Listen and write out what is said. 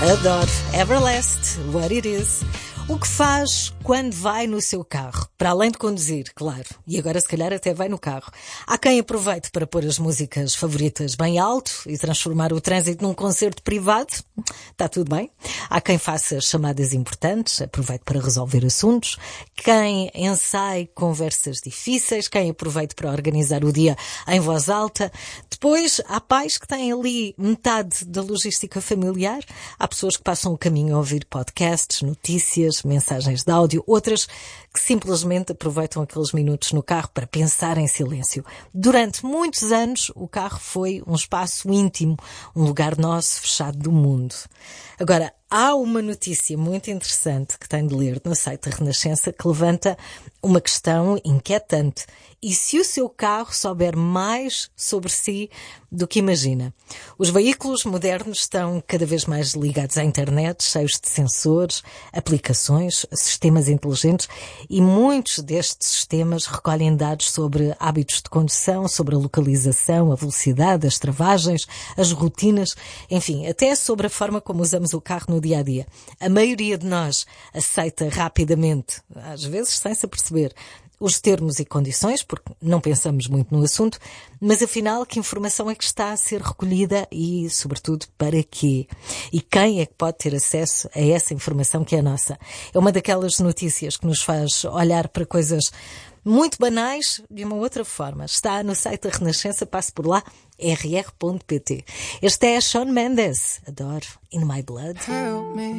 Adoro. Everlast, What It Is. O que faz quando vai no seu carro? Para além de conduzir, claro. E agora se calhar até vai no carro. Há quem aproveite para pôr as músicas favoritas bem alto e transformar o trânsito num concerto privado. Está tudo bem. Há quem faça chamadas importantes, aproveite para resolver assuntos. Quem ensaie conversas difíceis. Quem aproveite para organizar o dia em voz alta. Depois, há pais que têm ali metade da logística familiar. Há pessoas que passam o caminho a ouvir podcasts, notícias, mensagens de áudio, outras que simplesmente aproveitam aqueles minutos no carro para pensar em silêncio. Durante muitos anos, o carro foi um espaço íntimo, um lugar nosso, fechado do mundo. Agora, há uma notícia muito interessante que tem de ler no site da Renascença que levanta uma questão inquietante. E se o seu carro souber mais sobre si do que imagina? Os veículos modernos estão cada vez mais ligados à internet, cheios de sensores, aplicações, sistemas inteligentes, e muitos destes sistemas recolhem dados sobre hábitos de condução, sobre a localização, a velocidade, as travagens, as rotinas, enfim, até sobre a forma como usamos o carro no dia-a-dia. A maioria de nós aceita rapidamente, às vezes sem se aperceber, os termos e condições, porque não pensamos muito no assunto, mas afinal que informação é que está a ser recolhida e, sobretudo, para quê? E quem é que pode ter acesso a essa informação que é nossa? É uma daquelas notícias que nos faz olhar para coisas muito banais de uma outra forma. Está no site da Renascença, passe por lá, rr.pt. Este é Shawn Mendes, adoro, In My Blood.